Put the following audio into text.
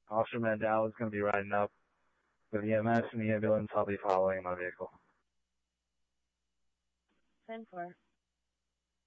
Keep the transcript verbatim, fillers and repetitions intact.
Officer Mandel is going to be riding up with E M S and the ambulance. I'll be following my vehicle. ten four.